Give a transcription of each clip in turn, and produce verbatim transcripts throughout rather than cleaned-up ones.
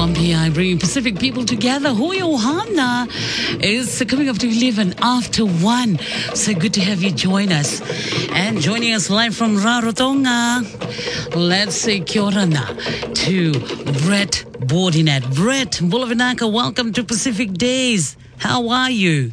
one P I, bringing Pacific people together. Hoi Ohana is coming up to eleven after one. So good to have you join us. And joining us live from Rarotonga, let's say kia ora na to Brett Bordinet. Brett Bulavinaka, welcome to Pacific Days. How are you?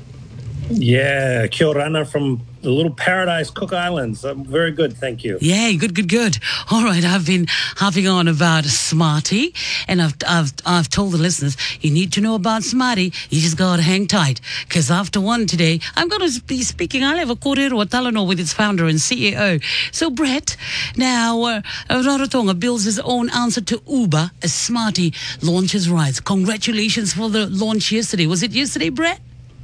Yeah, kia ora from the little paradise Cook Islands. I'm very good, thank you. Yeah, good, good, good. All right, I've been harping on about Smarty, and I've I've I've told the listeners you need to know about Smarty. You just gotta hang tight, because after one today, I'm going to be speaking. I'll have a kōrero Talanoa with its founder and C E O. So, Brett, now uh, Rarotonga builds his own answer to Uber as Smarty launches rides. Congratulations for the launch yesterday. Was it yesterday, Brett?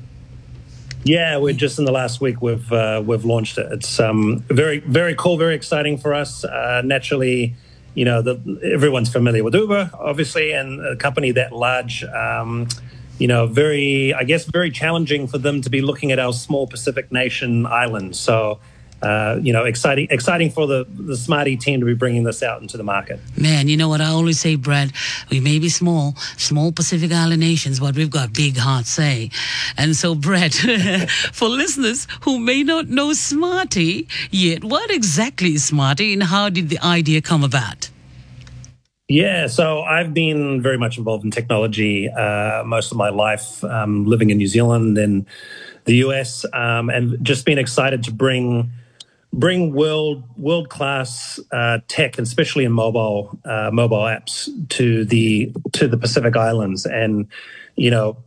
Yeah, we're just in the last week we've uh, we've launched it. It's um, very very cool, very exciting for us. Uh, naturally, you know, the, everyone's familiar with Uber, obviously, and a company that large. Um, you know, very I guess very challenging for them to be looking at our small Pacific nation islands. So. Uh, you know, exciting, exciting for the the Smarty team to be bringing this out into the market. Man, you know what I always say, Brad? We may be small, small Pacific Island nations, but we've got big hearts, say. And so, Brad, for listeners who may not know Smarty yet, what exactly is Smarty, and how did the idea come about? Yeah, so I've been very much involved in technology uh, most of my life, um, living in New Zealand and the U S, um, and just been excited to bring. Bring world world class uh, tech, especially in mobile uh, mobile apps, to the to the Pacific Islands. And you know,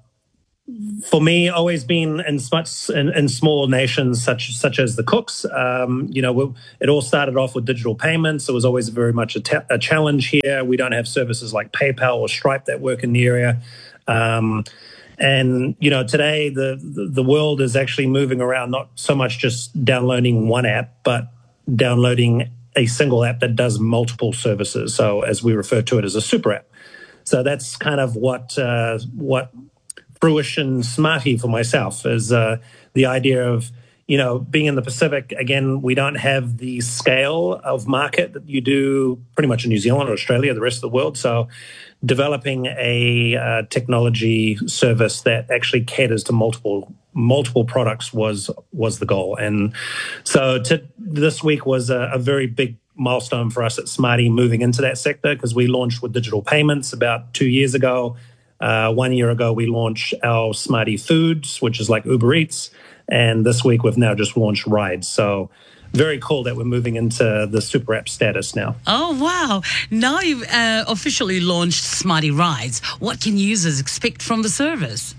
for me, always been in much in, in small nations such such as the Cooks. Um, you know, we, it all started off with digital payments. It was always very much a, ta- a challenge here. We don't have services like PayPal or Stripe that work in the area. Um, And, you know, today the, the world is actually moving around, not so much just downloading one app, but downloading a single app that does multiple services. So as we refer to it as a super app. So that's kind of what uh, what fruition Smarty for myself is uh, the idea of, you know, being in the Pacific. Again, we don't have the scale of market that you do pretty much in New Zealand or Australia, the rest of the world. So developing a uh, technology service that actually caters to multiple multiple products was was the goal. And so to, this week was a, a very big milestone for us at Smarty moving into that sector, because we launched with digital payments about two years ago. Uh, one year ago, we launched our Smarty Foods, which is like Uber Eats. And this week, we've now just launched rides. So very cool that we're moving into the super app status now. Oh, wow. Now you've uh, officially launched Smarty Rides. What can users expect from the service?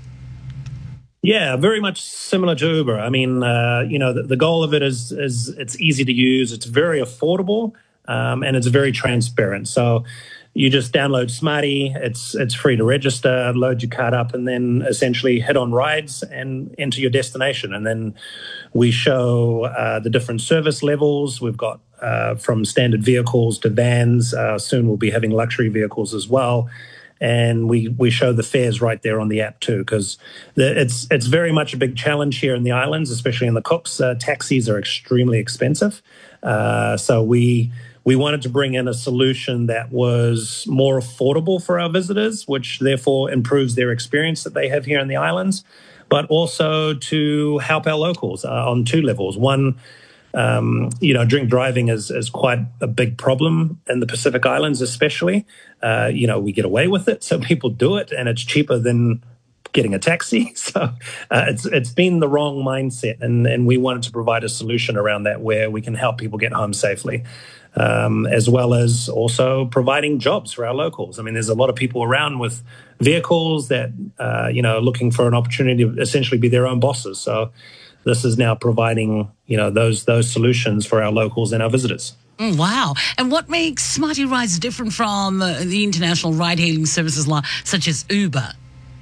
Yeah, very much similar to Uber. I mean, uh, you know, the, the goal of it is, is it's easy to use. It's very affordable, um, and it's very transparent. So you just download Smarty. It's it's free to register, load your card up, and then essentially hit on rides and enter your destination. And then we show uh, the different service levels. We've got uh, from standard vehicles to vans. Uh, soon we'll be having luxury vehicles as well. And we, we show the fares right there on the app too, because it's it's very much a big challenge here in the islands, especially in the Cooks. Uh, taxis are extremely expensive. Uh, so we... We wanted to bring in a solution that was more affordable for our visitors, which therefore improves their experience that they have here in the islands, but also to help our locals uh, on two levels. One, um, you know, drink driving is, is quite a big problem in the Pacific Islands, especially. Uh, you know, we get away with it, so people do it, and it's cheaper than getting a taxi. So uh, it's it's been the wrong mindset, and, and we wanted to provide a solution around that where we can help people get home safely. Um, as well as also providing jobs for our locals. I mean, there's a lot of people around with vehicles that, uh, you know, looking for an opportunity to essentially be their own bosses. So this is now providing, you know, those those solutions for our locals and our visitors. Mm, wow. And what makes Smarty Rides different from uh, the international ride-hailing services like, such as Uber?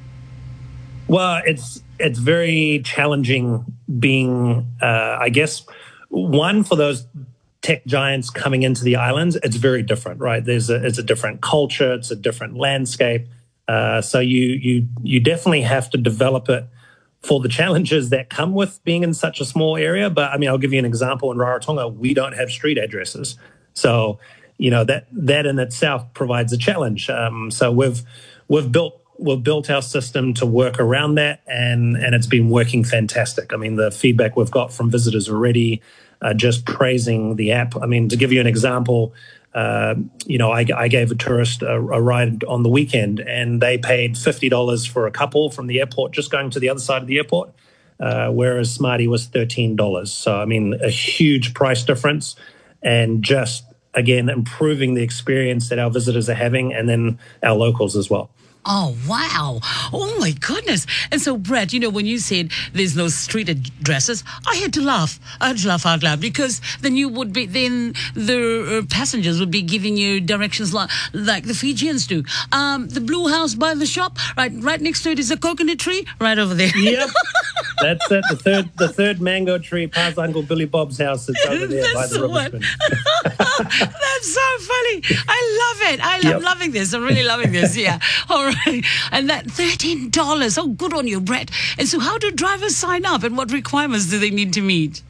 Well, it's it's very challenging being, uh, I guess, one for those tech giants coming into the islands. It's very different, right? There's a it's a different culture, it's a different landscape. Uh, so you you you definitely have to develop it for the challenges that come with being in such a small area. But I mean, I'll give you an example. In Rarotonga, we don't have street addresses, so you know, that that in itself provides a challenge. Um, so we've we've built we've built our system to work around that, and and it's been working fantastic. I mean, the feedback we've got from visitors already, uh, just praising the app. I mean, to give you an example, uh, you know, I, I gave a tourist a, a ride on the weekend, and they paid fifty dollars for a couple from the airport, just going to the other side of the airport, uh, whereas Smarty was thirteen dollars. So, I mean, a huge price difference, and just, again, improving the experience that our visitors are having, and then our locals as well. Oh, wow. Oh, my goodness. And so, Brett, you know, when you said there's no street addresses, I had to laugh. I had to laugh out loud, because then you would be, then the uh, passengers would be giving you directions like, like the Fijians do. Um, the blue house by the shop, right right next to it is a coconut tree, right over there. Yep. That's it. The third the third mango tree past Uncle Billy Bob's house. It's over there by the rubbish bin. That's so funny. I love it. I love Yep. loving this. I'm really loving this. Yeah. All right. And that thirteen dollars. Oh, good on you, Brett. And so how do drivers sign up, and what requirements do they need to meet?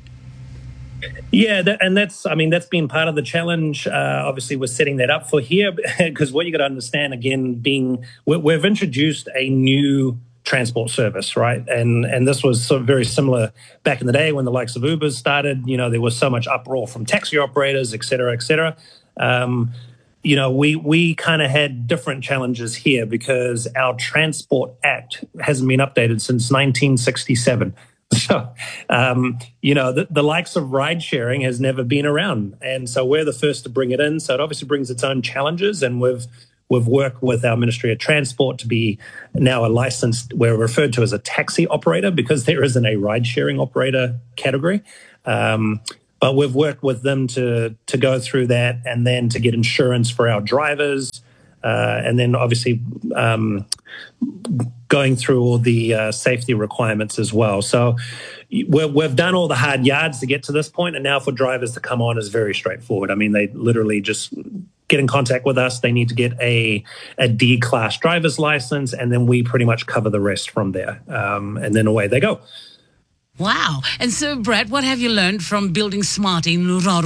Yeah, that, and that's, I mean, that's been part of the challenge. Uh, obviously, we're setting that up for here, because what you got to understand, again, being, we, we've introduced a new transport service, right? And and this was sort of very similar back in the day when the likes of Uber started. You know, there was so much uproar from taxi operators, et cetera, et cetera. Um, you know, we we kind of had different challenges here, because our Transport Act hasn't been updated since nineteen sixty-seven. So, um, you know, the, the likes of ride sharing has never been around. And so we're the first to bring it in. So it obviously brings its own challenges. And we've we've worked with our Ministry of Transport to be now a licensed, we're referred to as a taxi operator, because there isn't a ride sharing operator category. Um, but we've worked with them to to go through that, and then to get insurance for our drivers. Uh, and then obviously um, going through all the uh, safety requirements as well. So we're, we've done all the hard yards to get to this point, and now for drivers to come on is very straightforward. I mean, they literally just get in contact with us. They need to get a, a D-class driver's license, and then we pretty much cover the rest from there. Um, and then away they go. Wow. And so, Brett, what have you learned from building Smarty in Raro?